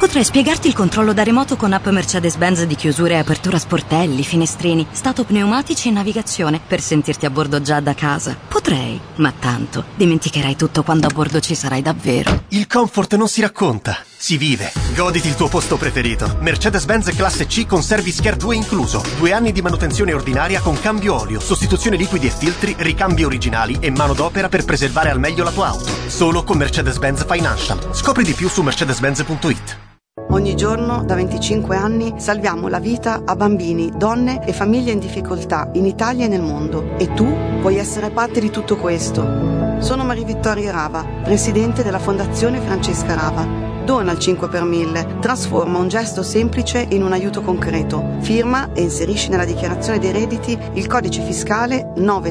Potrei spiegarti il controllo da remoto con app Mercedes-Benz di chiusure e apertura sportelli, finestrini, stato pneumatici e navigazione per sentirti a bordo già da casa. Potrei, ma tanto dimenticherai tutto quando a bordo ci sarai davvero. Il comfort non si racconta, si vive. Goditi il tuo posto preferito. Mercedes-Benz classe C con Service Care 2 incluso. 2 anni di manutenzione ordinaria con cambio olio, sostituzione liquidi e filtri, ricambi originali e manodopera per preservare al meglio la tua auto. Solo con Mercedes-Benz Financial. Scopri di più su mercedes-benz.it. Ogni giorno, da 25 anni, salviamo la vita a bambini, donne e famiglie in difficoltà in Italia e nel mondo. E tu puoi essere parte di tutto questo. Sono Maria Vittoria Rava, presidente della Fondazione Francesca Rava. Dona il 5 per 1000, trasforma un gesto semplice in un aiuto concreto. Firma e inserisci nella dichiarazione dei redditi il codice fiscale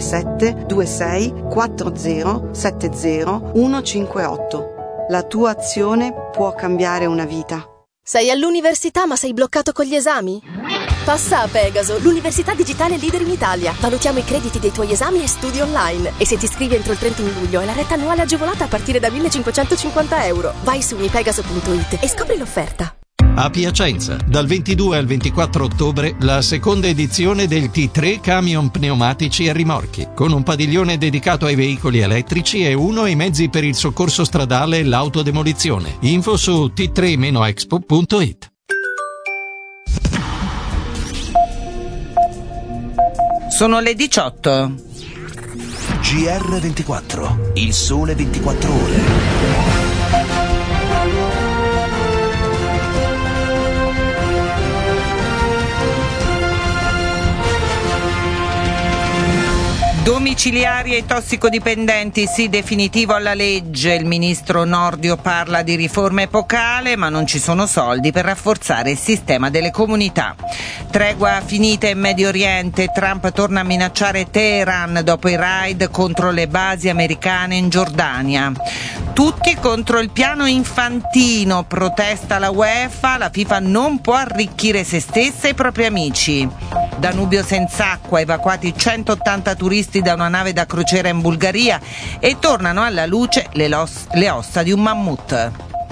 97264070158. La tua azione può cambiare una vita. Sei all'università ma sei bloccato con gli esami? Passa a Pegaso, l'università digitale leader in Italia. Valutiamo i crediti dei tuoi esami e studi online. E se ti iscrivi entro il 31 luglio hai la retta annuale agevolata a partire da €1.550. Vai su unipegaso.it e scopri l'offerta. A Piacenza, dal 22 al 24 ottobre, la seconda edizione del T3 Camion Pneumatici e Rimorchi, con un padiglione dedicato ai veicoli elettrici e uno ai mezzi per il soccorso stradale e l'autodemolizione. Info su t3-expo.it. Sono le 18. GR24, il sole 24 ore. Domiciliari ai tossicodipendenti, sì, definitivo alla legge. Il ministro Nordio parla di riforma epocale, ma non ci sono soldi per rafforzare il sistema delle comunità. Tregua finita in Medio Oriente, Trump torna a minacciare Teheran dopo i raid contro le basi americane in Giordania. Tutti contro il piano infantino, protesta la UEFA, la FIFA non può arricchire se stessa e i propri amici. Danubio senza acqua, evacuati 180 turisti da una nave da crociera in Bulgaria e tornano alla luce le ossa di un mammut.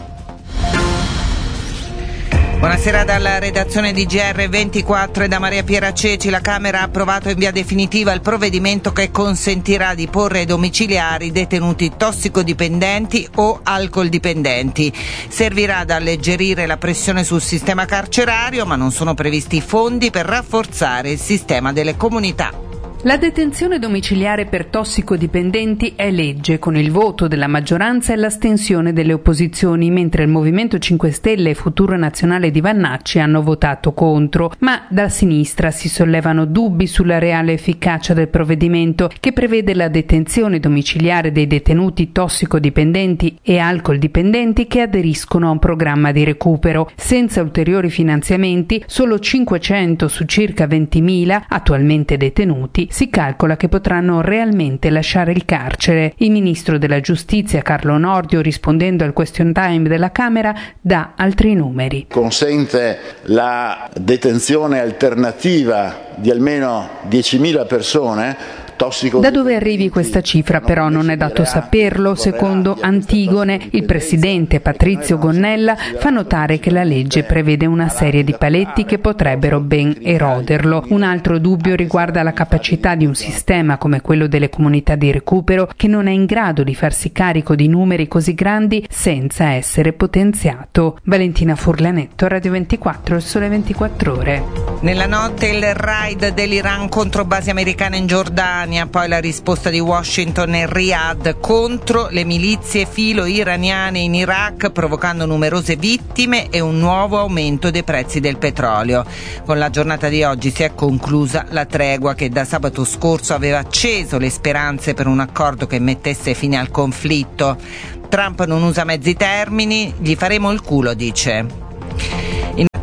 Buonasera dalla redazione di GR24 e da Maria Piera Ceci. La Camera ha approvato in via definitiva il provvedimento che consentirà di porre ai domiciliari detenuti tossicodipendenti o alcoldipendenti. Servirà ad alleggerire la pressione sul sistema carcerario, ma non sono previsti fondi per rafforzare il sistema delle comunità. La detenzione domiciliare per tossicodipendenti è legge, con il voto della maggioranza e l'astensione delle opposizioni, mentre il Movimento 5 Stelle e Futuro Nazionale di Vannacci hanno votato contro. Ma da sinistra si sollevano dubbi sulla reale efficacia del provvedimento, che prevede la detenzione domiciliare dei detenuti tossicodipendenti e alcoldipendenti che aderiscono a un programma di recupero. Senza ulteriori finanziamenti, solo 500 su circa 20.000 attualmente detenuti si calcola che potranno realmente lasciare il carcere. Il ministro della Giustizia Carlo Nordio, rispondendo al question time della Camera, dà altri numeri. Consente la detenzione alternativa di almeno 10.000 persone. Da dove arrivi questa cifra però non è dato saperlo. Secondo Antigone, il presidente Patrizio Gonnella fa notare che la legge prevede una serie di paletti che potrebbero ben eroderlo. Un altro dubbio riguarda la capacità di un sistema come quello delle comunità di recupero, che non è in grado di farsi carico di numeri così grandi senza essere potenziato. Valentina Furlanetto, Radio 24, il Sole 24 Ore. Nella notte il raid dell'Iran contro basi americane in Giordania, poi la risposta di Washington e Riyadh contro le milizie filo-iraniane in Iraq, provocando numerose vittime e un nuovo aumento dei prezzi del petrolio. Con la giornata di oggi si è conclusa la tregua che da sabato scorso aveva acceso le speranze per un accordo che mettesse fine al conflitto. Trump non usa mezzi termini, gli faremo il culo, dice.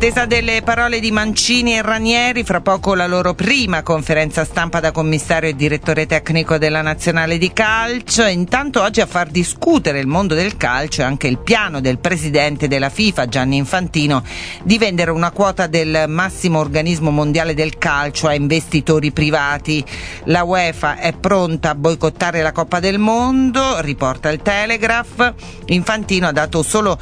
Attesa delle parole di Mancini e Ranieri, fra poco la loro prima conferenza stampa da commissario e direttore tecnico della Nazionale di Calcio. Intanto oggi a far discutere il mondo del calcio è anche il piano del presidente della FIFA, Gianni Infantino, di vendere una quota del massimo organismo mondiale del calcio a investitori privati. La UEFA è pronta a boicottare la Coppa del Mondo, riporta il Telegraph. Infantino ha dato solo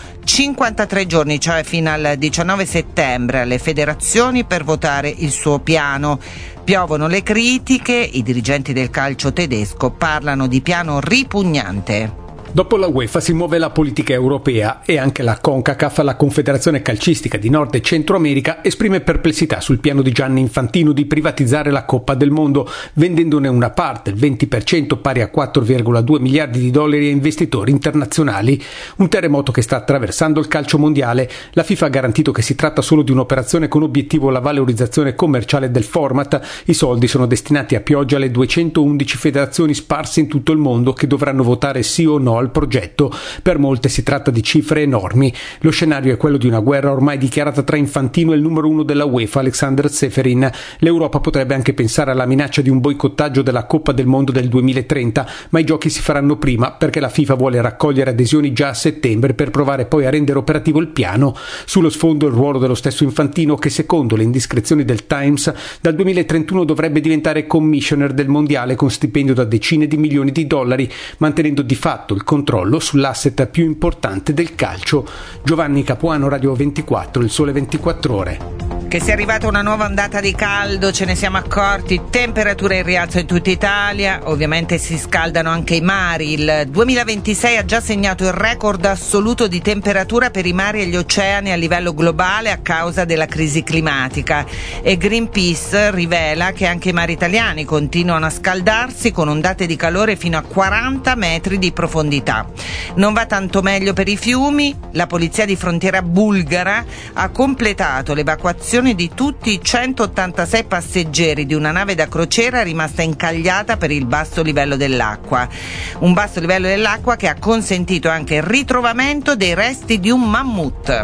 53 giorni, cioè fino al 19 settembre, alle federazioni per votare il suo piano. Piovono le critiche, i dirigenti del calcio tedesco parlano di piano ripugnante. Dopo la UEFA si muove la politica europea e anche la CONCACAF, la Confederazione Calcistica di Nord e Centro America, esprime perplessità sul piano di Gianni Infantino di privatizzare la Coppa del Mondo, vendendone una parte, il 20%, pari a 4,2 miliardi di dollari a investitori internazionali. Un terremoto che sta attraversando il calcio mondiale. La FIFA ha garantito che si tratta solo di un'operazione con obiettivo la valorizzazione commerciale del format. I soldi sono destinati a pioggia alle 211 federazioni sparse in tutto il mondo che dovranno votare sì o no al progetto. Per molte si tratta di cifre enormi. Lo scenario è quello di una guerra ormai dichiarata tra Infantino e il numero uno della UEFA, Alexander Ceferin. L'Europa potrebbe anche pensare alla minaccia di un boicottaggio della Coppa del Mondo del 2030, ma i giochi si faranno prima perché la FIFA vuole raccogliere adesioni già a settembre per provare poi a rendere operativo il piano. Sullo sfondo il ruolo dello stesso Infantino che, secondo le indiscrezioni del Times, dal 2031 dovrebbe diventare commissioner del mondiale con stipendio da decine di milioni di dollari, mantenendo di fatto il controllo sull'asset più importante del calcio. Giovanni Capuano, Radio 24, Il Sole 24 Ore. Che sia arrivata una nuova ondata di caldo, ce ne siamo accorti, temperature in rialzo in tutta Italia, ovviamente si scaldano anche i mari. Il 2026 ha già segnato il record assoluto di temperatura per i mari e gli oceani a livello globale a causa della crisi climatica, e Greenpeace rivela che anche i mari italiani continuano a scaldarsi con ondate di calore fino a 40 metri di profondità. Non va tanto meglio per i fiumi. La polizia di frontiera bulgara ha completato l'evacuazione di tutti i 186 passeggeri di una nave da crociera rimasta incagliata per il basso livello dell'acqua. Un basso livello dell'acqua che ha consentito anche il ritrovamento dei resti di un mammut.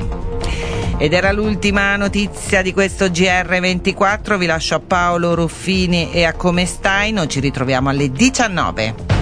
Ed era l'ultima notizia di questo GR24. Vi lascio a Paolo Ruffini e a Come stai. Noi ci ritroviamo alle 19.